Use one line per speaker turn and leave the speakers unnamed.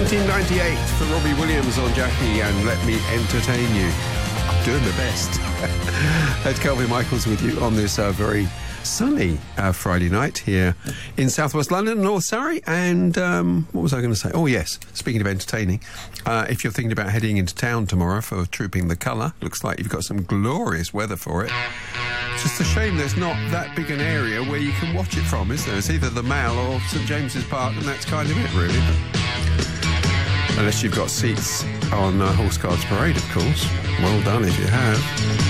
1998 for Robbie Williams on Jackie and Let Me Entertain You. I'm doing my best. That's Kelvin Michaels with you on this very sunny Friday night here in southwest London, North Surrey. And what was I going to say? Oh, yes, speaking of entertaining, if you're thinking about heading into town tomorrow for Trooping the Colour, looks like you've got some glorious weather for it. It's just a shame there's not that big an area where you can watch it from, is there? It's either the Mall or St James's Park, and that's kind of it, really. But unless you've got seats on Horse Guards Parade, of course. Well done if you have.